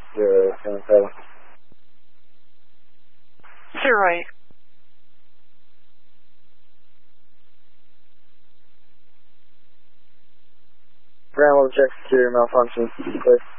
077. 08. Ground level check security malfunction, please.